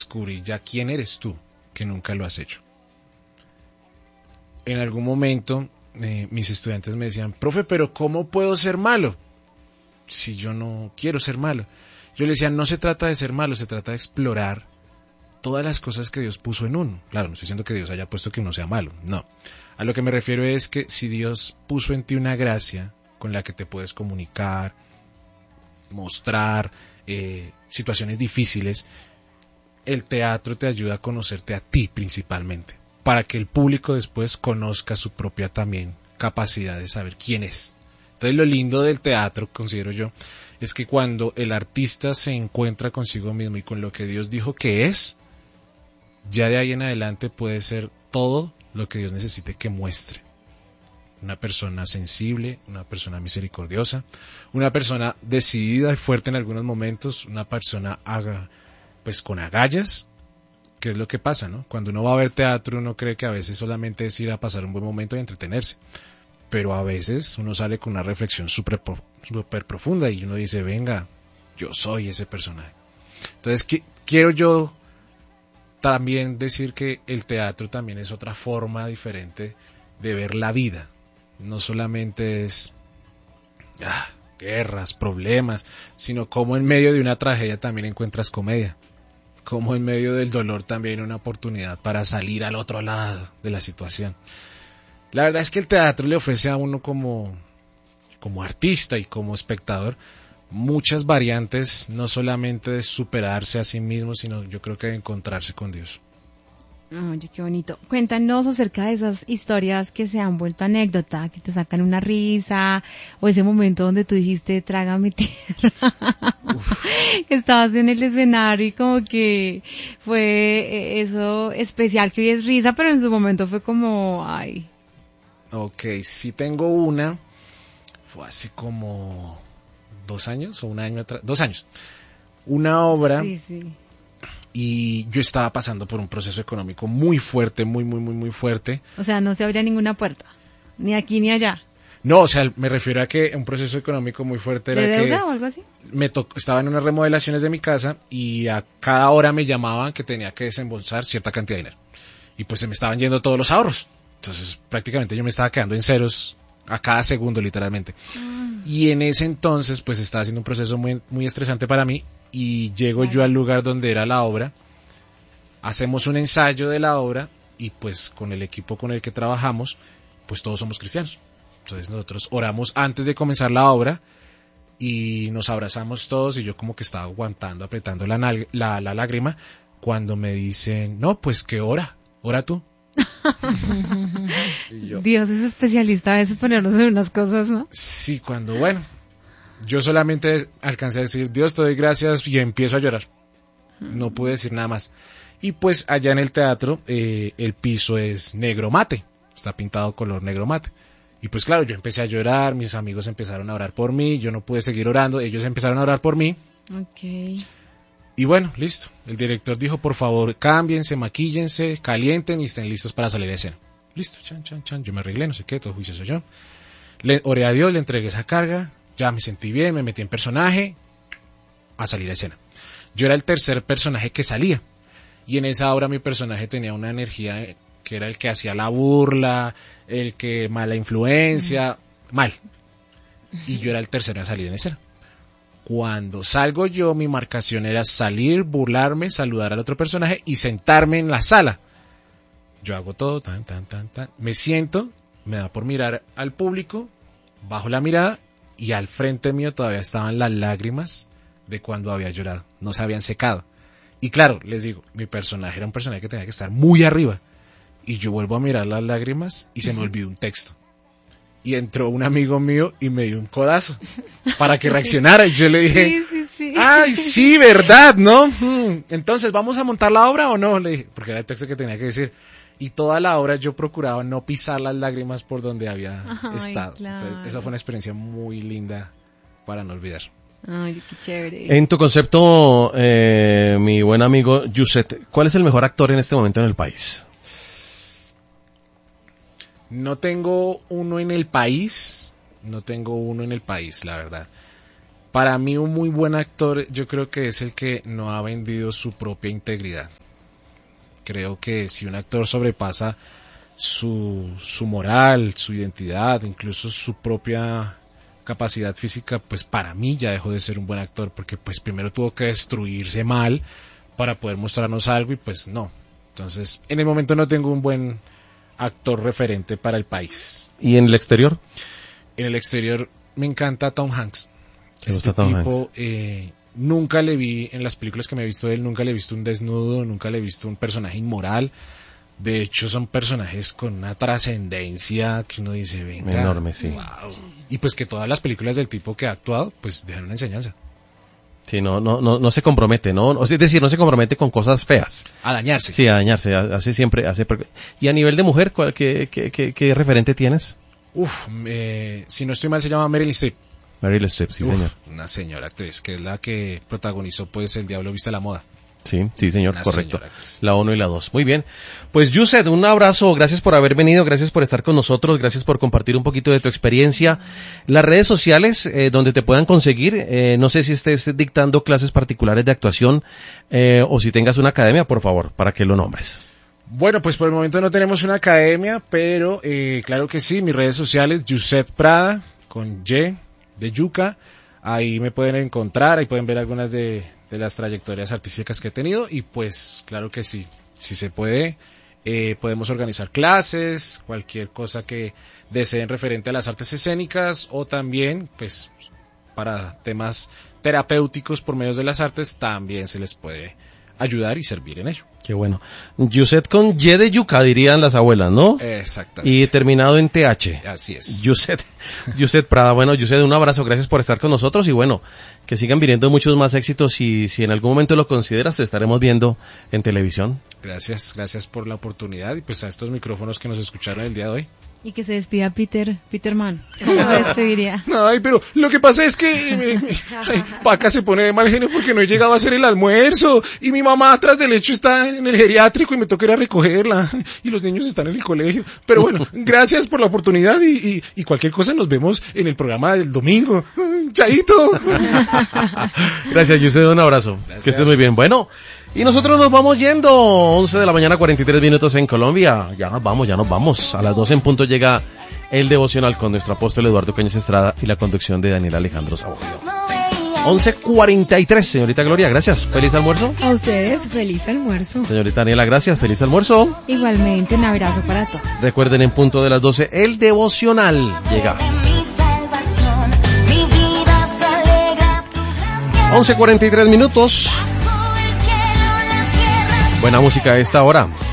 descubrir ya quién eres tú, que nunca lo has hecho. En algún momento mis estudiantes me decían, profe, pero ¿cómo puedo ser malo si yo no quiero ser malo? Yo les decía, no se trata de ser malo, se trata de explorar todas las cosas que Dios puso en uno. Claro, no estoy diciendo que Dios haya puesto que uno sea malo, no. A lo que me refiero es que si Dios puso en ti una gracia con la que te puedes comunicar, mostrar situaciones difíciles, el teatro te ayuda a conocerte a ti principalmente, para que el público después conozca su propia también capacidad de saber quién es. Entonces lo lindo del teatro, considero yo, es que cuando el artista se encuentra consigo mismo y con lo que Dios dijo que es, ya de ahí en adelante puede ser todo lo que Dios necesite que muestre. Una persona sensible, una persona misericordiosa, una persona decidida y fuerte en algunos momentos, una persona pues con agallas, que es lo que pasa, ¿no? Cuando uno va a ver teatro uno cree que a veces solamente es ir a pasar un buen momento y entretenerse, pero a veces uno sale con una reflexión súper profunda y uno dice, venga, yo soy ese personaje. Entonces quiero yo también decir que el teatro también es otra forma diferente de ver la vida. No solamente es guerras, problemas, sino como en medio de una tragedia también encuentras comedia. Como en medio del dolor también una oportunidad para salir al otro lado de la situación. La verdad es que el teatro le ofrece a uno como artista y como espectador muchas variantes, no solamente de superarse a sí mismo, sino yo creo que de encontrarse con Dios. Oye, qué bonito. Cuéntanos acerca de esas historias que se han vuelto anécdota, que te sacan una risa, o ese momento donde tú dijiste, trágame tierra, que estabas en el escenario y como que fue eso especial, que hoy es risa, pero en su momento fue como, ay. Ok, sí tengo una, fue hace como 2 años o un año atrás, 2 años. Una obra. Sí, sí. Y yo estaba pasando por un proceso económico muy fuerte, muy fuerte. O sea, no se abría ninguna puerta, ni aquí ni allá. No, o sea, me refiero a que un proceso económico muy fuerte era ¿De deuda que o algo así? estaba en unas remodelaciones de mi casa y a cada hora me llamaban que tenía que desembolsar cierta cantidad de dinero. Y pues se me estaban yendo todos los ahorros. Entonces prácticamente yo me estaba quedando en ceros a cada segundo literalmente. Y en ese entonces pues estaba haciendo un proceso muy estresante para mí y llego yo al lugar donde era la obra, hacemos un ensayo de la obra y pues con el equipo con el que trabajamos pues todos somos cristianos. Entonces nosotros oramos antes de comenzar la obra y nos abrazamos todos y yo como que estaba aguantando, apretando la lágrima cuando me dicen, no, pues que ora tú. Y yo, Dios es especialista a veces ponernos en unas cosas, ¿no? sí, bueno, yo solamente alcancé a decir, Dios te doy gracias y empiezo a llorar. No pude decir nada más. Y pues allá en el teatro el piso es negro mate, está pintado color negro mate. Y pues claro, yo empecé a llorar, mis amigos empezaron a orar por mí, yo no pude seguir orando, ellos empezaron a orar por mí. Okay. Y bueno, listo. El director dijo, por favor, cámbiense, maquíllense, calienten y estén listos para salir a escena. Listo, chan. Yo me arreglé, no sé qué, todo juicioso yo. Le oré a Dios, le entregué esa carga, ya me sentí bien, me metí en personaje, a salir a escena. Yo era el tercer personaje que salía. Y en esa obra mi personaje tenía una energía que era el que hacía la burla, el que mala influencia, mal. Y yo era el tercero a salir en escena. Cuando salgo yo, mi marcación era salir, burlarme, saludar al otro personaje y sentarme en la sala. Yo hago todo, tan. Me siento, me da por mirar al público, bajo la mirada y al frente mío todavía estaban las lágrimas de cuando había llorado. No se habían secado. Y claro, les digo, mi personaje era un personaje que tenía que estar muy arriba. Y yo vuelvo a mirar las lágrimas y se me olvidó un texto. Y entró un amigo mío y me dio un codazo para que reaccionara. Y yo le dije, sí. ay, sí, verdad, ¿no? Entonces, ¿vamos a montar la obra o no? Le dije, porque era el texto que tenía que decir. Y toda la obra yo procuraba no pisar las lágrimas por donde había estado. Claro. Entonces, esa fue una experiencia muy linda para no olvidar. Ay, qué chévere. En tu concepto, mi buen amigo Yuset, ¿cuál es el mejor actor en este momento en el país? No tengo uno en el país, la verdad. Para mí un muy buen actor yo creo que es el que no ha vendido su propia integridad. Creo que si un actor sobrepasa su moral, su identidad, incluso su propia capacidad física, pues para mí ya dejó de ser un buen actor, porque pues primero tuvo que destruirse mal para poder mostrarnos algo y pues no. Entonces, en el momento no tengo un buen actor referente para el país. ¿Y en el exterior? En el exterior me encanta Tom Hanks. ¿Te gusta Tom tipo, nunca le vi, en las películas que me he visto de él, nunca le he visto un desnudo, nunca le he visto un personaje inmoral. De hecho, son personajes con una trascendencia que uno dice, venga, enorme, sí. Wow. Y pues que todas las películas del tipo que ha actuado, pues dejan una enseñanza. Sí, no se compromete, ¿no? Es decir, no se compromete con cosas feas. A dañarse. Sí, a dañarse, hace siempre, Y a nivel de mujer, ¿qué referente tienes? Si no estoy mal se llama Meryl Streep. Meryl Streep, sí, señor. Una señora actriz, que es la que protagonizó pues El Diablo Viste a la Moda. Sí, señor, Una correcto. La 1 y la 2. Muy bien. Pues Yuset, un abrazo, gracias por haber venido, gracias por estar con nosotros, gracias por compartir un poquito de tu experiencia. Las redes sociales donde te puedan conseguir, no sé si estés dictando clases particulares de actuación o si tengas una academia, por favor, para que lo nombres. Bueno, pues por el momento no tenemos una academia, pero claro que sí, mis redes sociales, Yuset Prada, con Y, de yuca, ahí me pueden encontrar, ahí pueden ver algunas de las trayectorias artísticas que he tenido y pues claro que sí, si se puede, podemos organizar clases, cualquier cosa que deseen referente a las artes escénicas o también pues para temas terapéuticos por medio de las artes también se les puede ayudar y servir en ello. Qué bueno. Yuset con Y de yuca, dirían las abuelas, ¿no? Exactamente. Y terminado en TH. Así es. Yuset Prada. Bueno, Yuset, un abrazo, gracias por estar con nosotros y bueno, que sigan viniendo muchos más éxitos y si en algún momento lo consideras, te estaremos viendo en televisión. Gracias por la oportunidad y pues a estos micrófonos que nos escucharon el día de hoy. Y que se despida Peterman. ¿Cómo se despediría? Ay, pero lo que pasa es que Paca se pone de mal genio porque no he llegado a hacer el almuerzo y mi mamá atrás del hecho está en el geriátrico y me toca ir a recogerla y los niños están en el colegio. Pero bueno, gracias por la oportunidad y cualquier cosa nos vemos en el programa del domingo. Chaito. Gracias, Yuset, un abrazo. Gracias. Que estés muy bien. Bueno, y nosotros nos vamos yendo, 11 de la mañana, 43 minutos en Colombia. Ya nos vamos. A las 12 en punto llega el devocional con nuestro apóstol Eduardo Cañas Estrada y la conducción de Daniel Alejandro Saborio. 11:43, señorita Gloria, gracias. Feliz almuerzo. A ustedes, feliz almuerzo. Señorita Daniela, gracias. Feliz almuerzo. Igualmente, un abrazo para todos. Recuerden, en punto de las 12, el devocional llega. 11:43 minutos. Buena música a esta hora.